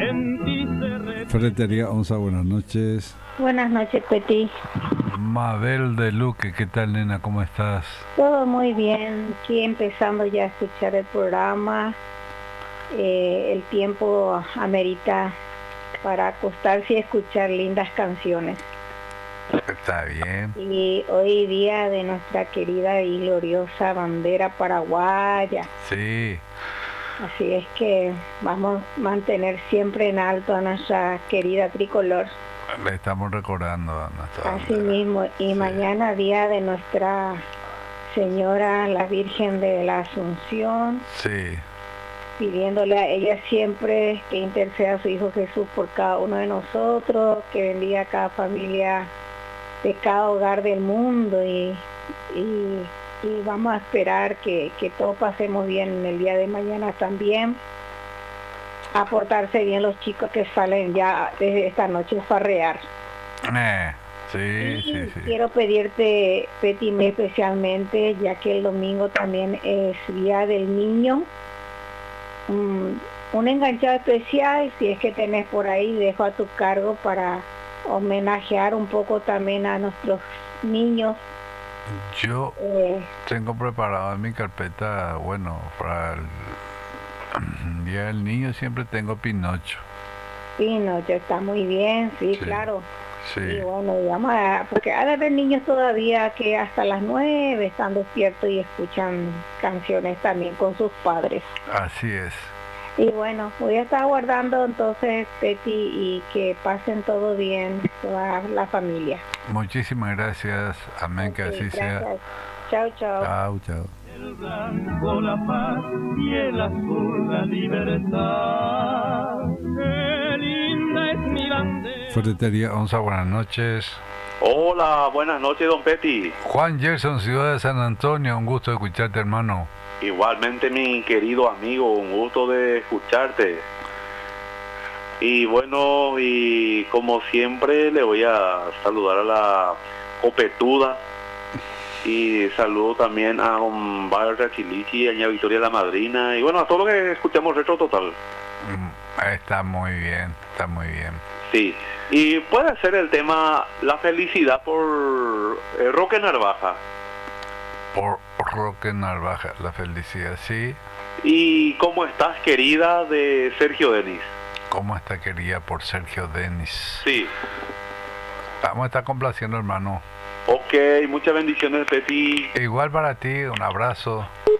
Ferretería Onza, buenas noches. Buenas noches, Peti. Mabel de Luque, ¿qué tal, nena? ¿Cómo estás? Todo muy bien. Aquí empezando ya a escuchar el programa. El tiempo amerita para acostarse y escuchar lindas canciones. Está bien. Y hoy día de nuestra querida y gloriosa bandera paraguaya. Sí. Así es que vamos a mantener siempre en alto a nuestra querida tricolor. Le estamos recordando a nuestra Así bandera. mismo. Y sí. Mañana día de Nuestra Señora, la Virgen de la Asunción. Sí. Pidiéndole a ella siempre que interceda a su Hijo Jesús por cada uno de nosotros, que bendiga a cada familia de cada hogar del mundo y vamos a esperar que todos pasemos bien en el día de mañana también, a portarse bien los chicos que salen ya desde esta noche a farrear. Sí. Quiero pedirte, Peti, especialmente, ya que el domingo también es Día del Niño, un enganchado especial, si es que tenés por ahí, dejo a tu cargo para homenajear un poco también a nuestros niños. Yo tengo preparado en mi carpeta, bueno, para el Día del Niño siempre tengo Pinocho. Pinocho está muy bien, sí. Claro. Sí. Y bueno, digamos, porque ha de haber niños todavía que hasta las 9 están despiertos y escuchan canciones también con sus padres. Así es. Y bueno, voy a estar guardando entonces, Peti, y que pasen todo bien, toda la familia. Muchísimas gracias, amén, que así gracias. sea. Chao. Chao. El blanco la paz y el azul la libertad. Qué linda es mi bandera. Ferretería Onza, buenas noches. Hola, buenas noches, don Peti. Juan Gerson, Ciudad de San Antonio, un gusto escucharte, hermano. Igualmente, mi querido amigo, un gusto de escucharte. Y bueno, y como siempre le voy a saludar a la copetuda y saludo también a un Barra Chilichi, a Ña Victoria la Madrina y bueno, a todo lo que escuchamos Retro Total. Está muy bien. Sí, y puede ser el tema La Felicidad por Roque Narvaja. Por Roque Narvaja, La Felicidad, sí. ¿Y cómo estás, querida, de Sergio Denis? ¿Cómo está, querida, por Sergio Denis? Sí. Vamos a estar complaciendo, hermano. Ok, muchas bendiciones, Peti. Igual para ti, un abrazo.